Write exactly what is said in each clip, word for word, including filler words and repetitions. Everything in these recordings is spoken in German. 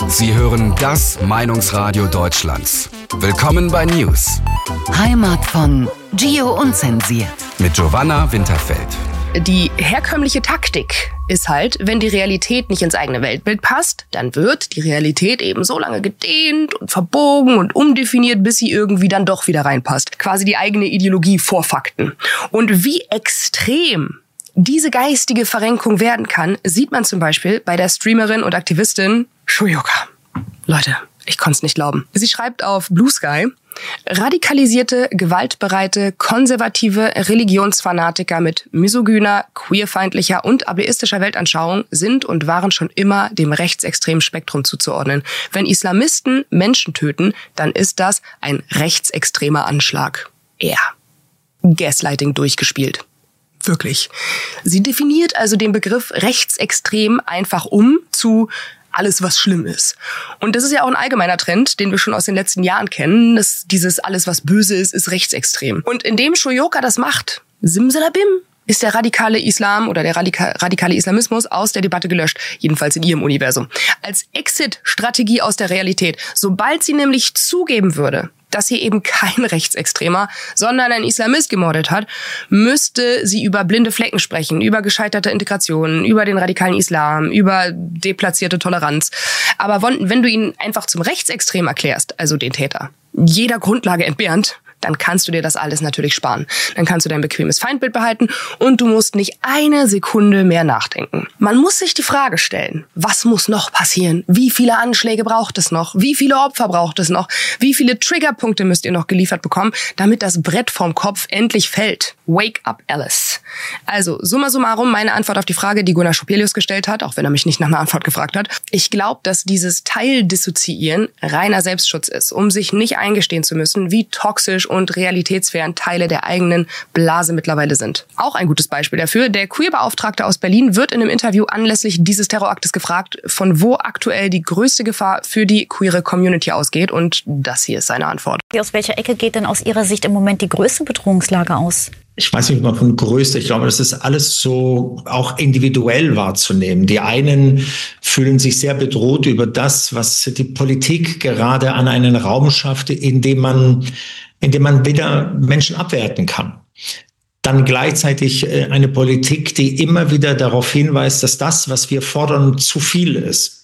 Sie hören das Meinungsradio Deutschlands. Willkommen bei News. Heimat von Gio Unzensiert. Mit Giovanna Winterfeld. Die herkömmliche Taktik ist halt, wenn die Realität nicht ins eigene Weltbild passt, dann wird die Realität eben so lange gedehnt und verbogen und umdefiniert, bis sie irgendwie dann doch wieder reinpasst. Quasi die eigene Ideologie vor Fakten. Und wie extrem diese geistige Verrenkung werden kann, sieht man zum Beispiel bei der Streamerin und Aktivistin Shoyoka. Leute, ich konnte es nicht glauben. Sie schreibt auf Blue Sky: Radikalisierte, gewaltbereite, konservative Religionsfanatiker mit misogyner, queerfeindlicher und ableistischer Weltanschauung sind und waren schon immer dem rechtsextremen Spektrum zuzuordnen. Wenn Islamisten Menschen töten, dann ist das ein rechtsextremer Anschlag. Ja. Gaslighting durchgespielt. Wirklich. Sie definiert also den Begriff rechtsextrem einfach um zu alles, was schlimm ist. Und das ist ja auch ein allgemeiner Trend, den wir schon aus den letzten Jahren kennen, dass dieses alles, was böse ist, ist rechtsextrem. Und indem Shoyoka das macht, simsalabim, ist der radikale Islam oder der radika- radikale Islamismus aus der Debatte gelöscht. Jedenfalls in ihrem Universum. Als Exit-Strategie aus der Realität. Sobald sie nämlich zugeben würde, dass sie eben kein Rechtsextremer, sondern ein Islamist gemordet hat, müsste sie über blinde Flecken sprechen, über gescheiterte Integration, über den radikalen Islam, über deplatzierte Toleranz. Aber wenn du ihn einfach zum Rechtsextrem erklärst, also den Täter, jeder Grundlage entbehrend, dann kannst du dir das alles natürlich sparen. Dann kannst du dein bequemes Feindbild behalten und du musst nicht eine Sekunde mehr nachdenken. Man muss sich die Frage stellen, was muss noch passieren? Wie viele Anschläge braucht es noch? Wie viele Opfer braucht es noch? Wie viele Triggerpunkte müsst ihr noch geliefert bekommen, damit das Brett vom Kopf endlich fällt? Wake up, Alice. Also, summa summarum, meine Antwort auf die Frage, die Gunnar Schopelius gestellt hat, auch wenn er mich nicht nach einer Antwort gefragt hat. Ich glaube, dass dieses Teildissoziieren reiner Selbstschutz ist, um sich nicht eingestehen zu müssen, wie toxisch und realitätsfern Teile der eigenen Blase mittlerweile sind. Auch ein gutes Beispiel dafür: Der Queer-Beauftragte aus Berlin wird in einem Interview anlässlich dieses Terroraktes gefragt, von wo aktuell die größte Gefahr für die queere Community ausgeht. Und das hier ist seine Antwort. Aus welcher Ecke geht denn aus Ihrer Sicht im Moment die größte Bedrohungslage aus? Ich weiß nicht mal von größter. Ich glaube, das ist alles so auch individuell wahrzunehmen. Die einen fühlen sich sehr bedroht über das, was die Politik gerade an einen Raum schafft, in dem man, in dem man wieder Menschen abwerten kann. Dann gleichzeitig eine Politik, die immer wieder darauf hinweist, dass das, was wir fordern, zu viel ist.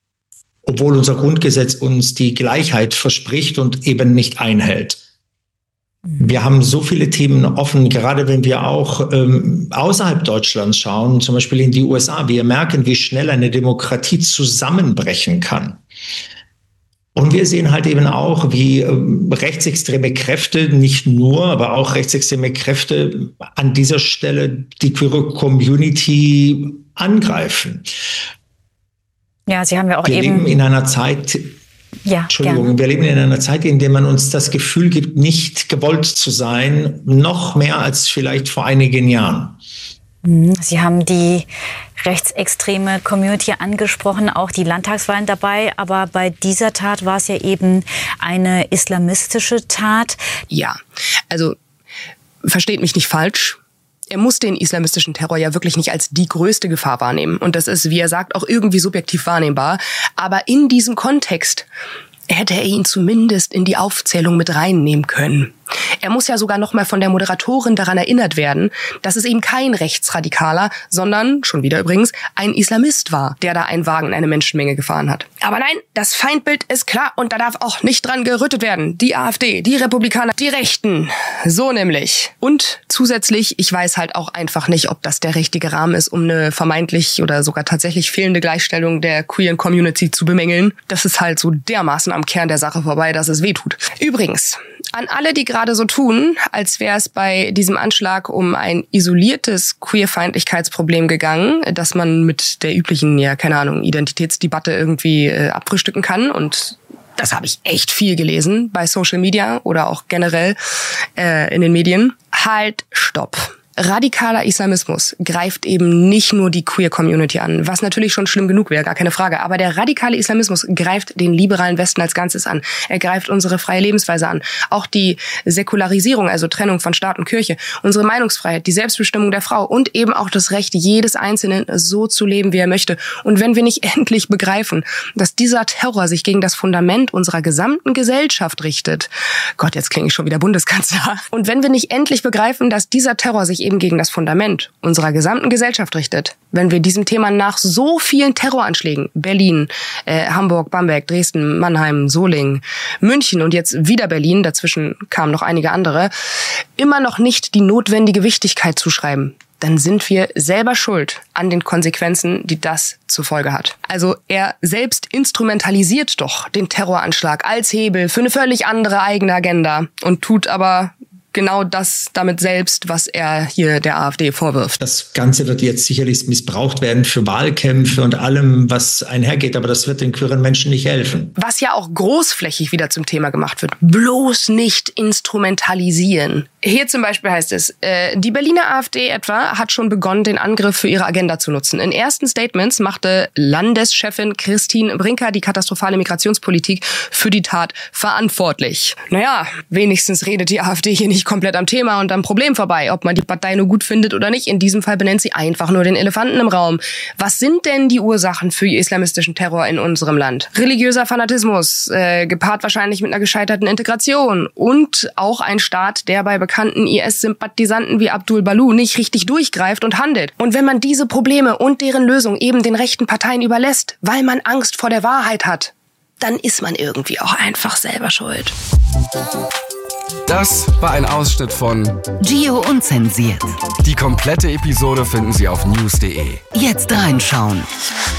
Obwohl unser Grundgesetz uns die Gleichheit verspricht und eben nicht einhält. Wir haben so viele Themen offen, gerade wenn wir auch ähm, außerhalb Deutschlands schauen, zum Beispiel in die U S A. Wir merken, wie schnell eine Demokratie zusammenbrechen kann. Und wir sehen halt eben auch, wie ähm, rechtsextreme Kräfte, nicht nur, aber auch rechtsextreme Kräfte an dieser Stelle die queere Community angreifen. Ja, Sie haben ja auch wir eben... leben in einer Zeit... Ja, Entschuldigung, gerne. Wir leben in einer Zeit, in der man uns das Gefühl gibt, nicht gewollt zu sein, noch mehr als vielleicht vor einigen Jahren. Sie haben die rechtsextreme Community angesprochen, auch die Landtagswahlen dabei. Aber bei dieser Tat war es ja eben eine islamistische Tat. Ja, also versteht mich nicht falsch. Er muss den islamistischen Terror ja wirklich nicht als die größte Gefahr wahrnehmen. Und das ist, wie er sagt, auch irgendwie subjektiv wahrnehmbar. Aber in diesem Kontext hätte er ihn zumindest in die Aufzählung mit reinnehmen können. Er muss ja sogar noch mal von der Moderatorin daran erinnert werden, dass es eben kein Rechtsradikaler, sondern, schon wieder übrigens, ein Islamist war, der da einen Wagen in eine Menschenmenge gefahren hat. Aber nein, das Feindbild ist klar und da darf auch nicht dran gerüttelt werden. Die AfD, die Republikaner, die Rechten. So nämlich. Und zusätzlich, ich weiß halt auch einfach nicht, ob das der richtige Rahmen ist, um eine vermeintlich oder sogar tatsächlich fehlende Gleichstellung der queeren Community zu bemängeln. Das ist halt so dermaßen am Kern der Sache vorbei, dass es wehtut. Übrigens, an alle, die gerade so tun, als wäre es bei diesem Anschlag um ein isoliertes Queerfeindlichkeitsproblem gegangen, das man mit der üblichen, ja, keine Ahnung, Identitätsdebatte irgendwie äh, abfrühstücken kann. Und das habe ich echt viel gelesen bei Social Media oder auch generell äh, in den Medien. Halt, stopp. radikaler Islamismus greift eben nicht nur die Queer-Community an, was natürlich schon schlimm genug wäre, gar keine Frage. Aber der radikale Islamismus greift den liberalen Westen als Ganzes an. Er greift unsere freie Lebensweise an. Auch die Säkularisierung, also Trennung von Staat und Kirche, unsere Meinungsfreiheit, die Selbstbestimmung der Frau und eben auch das Recht jedes Einzelnen, so zu leben, wie er möchte. Und wenn wir nicht endlich begreifen, dass dieser Terror sich gegen das Fundament unserer gesamten Gesellschaft richtet, Gott, jetzt klinge ich schon wieder Bundeskanzler. Und wenn wir nicht endlich begreifen, dass dieser Terror sich eben gegen das Fundament unserer gesamten Gesellschaft richtet, wenn wir diesem Thema nach so vielen Terroranschlägen, Berlin, äh, Hamburg, Bamberg, Dresden, Mannheim, Solingen, München und jetzt wieder Berlin, dazwischen kamen noch einige andere, immer noch nicht die notwendige Wichtigkeit zuschreiben, dann sind wir selber schuld an den Konsequenzen, die das zur Folge hat. Also er selbst instrumentalisiert doch den Terroranschlag als Hebel für eine völlig andere eigene Agenda und tut aber genau das damit selbst, was er hier der AfD vorwirft. Das Ganze wird jetzt sicherlich missbraucht werden für Wahlkämpfe und allem, was einhergeht, aber das wird den queeren Menschen nicht helfen. Was ja auch großflächig wieder zum Thema gemacht wird. Bloß nicht instrumentalisieren. Hier zum Beispiel heißt es, äh, die Berliner AfD etwa hat schon begonnen, den Angriff für ihre Agenda zu nutzen. In ersten Statements machte Landeschefin Christine Brinker die katastrophale Migrationspolitik für die Tat verantwortlich. Naja, wenigstens redet die AfD hier nicht komplett am Thema und am Problem vorbei, ob man die Partei nur gut findet oder nicht. In diesem Fall benennt sie einfach nur den Elefanten im Raum. Was sind denn die Ursachen für islamistischen Terror in unserem Land? Religiöser Fanatismus, äh, gepaart wahrscheinlich mit einer gescheiterten Integration und auch ein Staat, der bei bekannten I S-Sympathisanten wie Abdul Balu nicht richtig durchgreift und handelt. Und wenn man diese Probleme und deren Lösung eben den rechten Parteien überlässt, weil man Angst vor der Wahrheit hat, dann ist man irgendwie auch einfach selber schuld. Das war ein Ausschnitt von Gio Unzensiert. Die komplette Episode finden Sie auf news punkt de. Jetzt reinschauen.